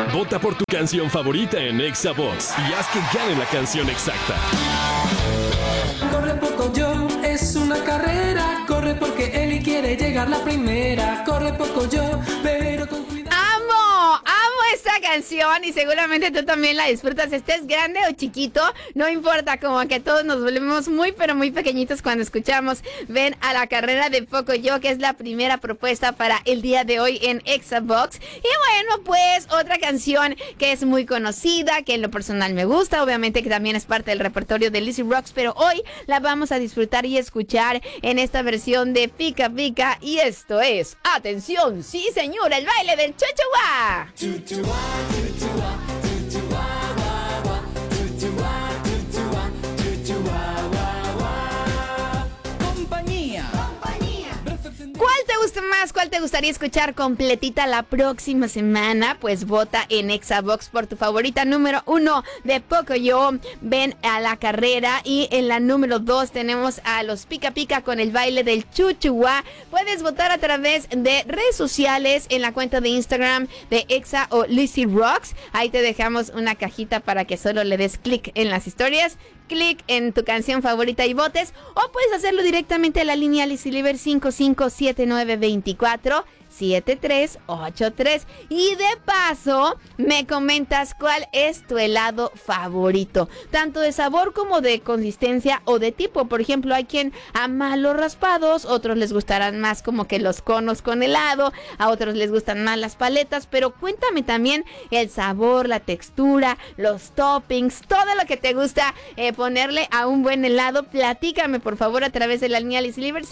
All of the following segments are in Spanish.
Vota por tu canción favorita en Exabox y haz que gane la canción exacta. Corre poco yo, es una carrera. Corre porque Eli quiere llegar la primera. Corre poco yo, pero con cuidado. ¡Amo esta canción! Y seguramente tú también la disfrutas. Estés grande o chiquito, no importa, como que todos nos volvemos muy pero muy pequeñitos cuando escuchamos Ven a la carrera de Pocoyo, que es la primera propuesta para el día de hoy en Exabox. Y bueno, pues otra canción que es muy conocida, que en lo personal me gusta, obviamente que también es parte del repertorio de Lizzy Rocks, pero hoy la vamos a disfrutar y escuchar en esta versión de Pica Pica. Y esto es, atención, sí señor, el baile del Chuchuá. ¿Cuál te gusta más? ¿Cuál te gustaría escuchar completita la próxima semana? Pues vota en Exabox por tu favorita número 1 de Pocoyo, Ven a la carrera. Y en la número 2 tenemos a los Pica Pica con el baile del Chuchuá. Puedes votar a través de redes sociales en la cuenta de Instagram de Exa o Lizzy Rocks. Ahí te dejamos una cajita para que solo le des clic en las historias, clic en tu canción favorita y votes, o puedes hacerlo directamente a la línea Lizzy Liver 5579247383. Y de paso me comentas cuál es tu helado favorito, tanto de sabor como de consistencia o de tipo. Por ejemplo, hay quien ama los raspados, otros les gustarán más como que los conos con helado, a otros les gustan más las paletas. Pero cuéntame también el sabor, la textura, los toppings, todo lo que te gusta ponerle a un buen helado. Platícame por favor a través de la línea Lizzy Liver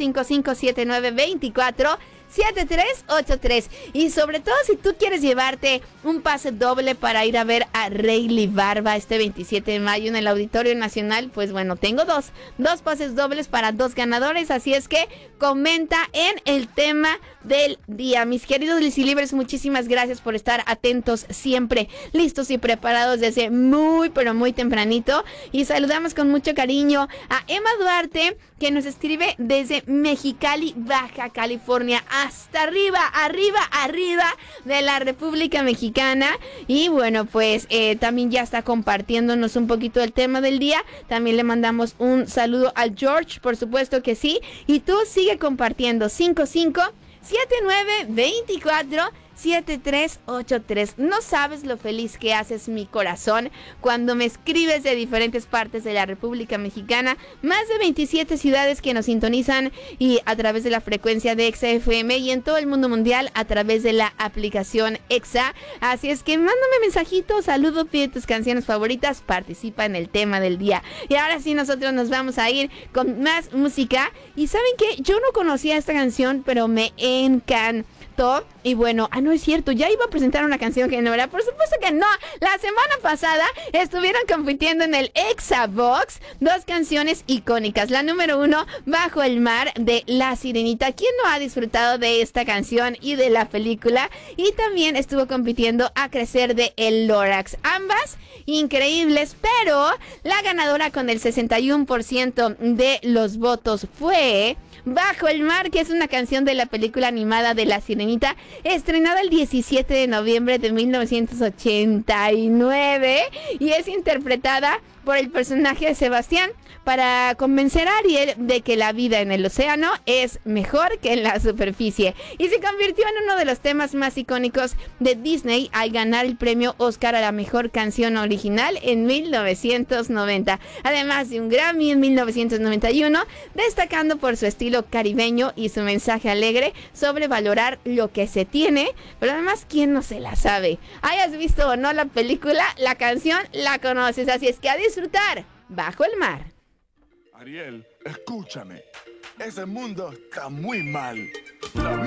5579247383. Y sobre todo si tú quieres llevarte un pase doble para ir a ver a Rayleigh Barba este 27 de mayo en el Auditorio Nacional, pues bueno, tengo dos pases dobles para 2 ganadores. Así es que comenta en el tema del día. Mis queridos Lizzy Livers, muchísimas gracias por estar atentos siempre, listos y preparados desde muy pero muy tempranito. Y saludamos con mucho cariño a Emma Duarte, que nos escribe desde Mexicali, Baja California, hasta arriba de la República Mexicana. Y bueno, pues también ya está compartiéndonos un poquito el tema del día. También le mandamos un saludo al George, por supuesto que sí. Y tú sigue compartiendo 5579247383. No sabes lo feliz que haces mi corazón cuando me escribes de diferentes partes de la República Mexicana. Más de 27 ciudades que nos sintonizan y a través de la frecuencia de Exa FM, y en todo el mundo mundial a través de la aplicación Exa. Así es que mándame mensajito, saludo, pide tus canciones favoritas, participa en el tema del día. Y ahora sí, nosotros nos vamos a ir con más música. Y ¿saben qué? Yo no conocía esta canción, pero me encantó. Y bueno, no es cierto, ya iba a presentar una canción que no era, por supuesto que no. La semana pasada estuvieron compitiendo en el Exabox 2 canciones icónicas. La número 1, Bajo el mar, de La Sirenita. ¿Quién no ha disfrutado de esta canción y de la película? Y también estuvo compitiendo A Crecer, de El Lorax. Ambas increíbles, pero la ganadora con el 61% de los votos fue Bajo el mar, que es una canción de la película animada de La Sirenita, estrenada el 17 de noviembre de 1989, y es interpretada por el personaje de Sebastián para convencer a Ariel de que la vida en el océano es mejor que en la superficie, y se convirtió en uno de los temas más icónicos de Disney al ganar el premio Oscar a la mejor canción original en 1990, además de un Grammy en 1991, destacando por su estilo caribeño y su mensaje alegre sobre valorar lo que se tiene. Pero además, ¿quién no se la sabe? Hayas visto o no la película, la canción la conoces, así es que a disfrutar Bajo el mar. Ariel, escúchame. Ese mundo está muy mal.